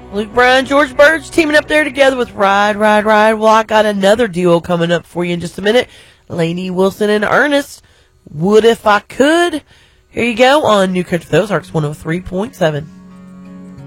Luke Bryan, George Burge teaming up there together with Ride. Well, I got another duo coming up for you in just a minute. Lainey Wilson and Ernest. Would If I Could. Here you go on New Country for the Ozarks 103.7.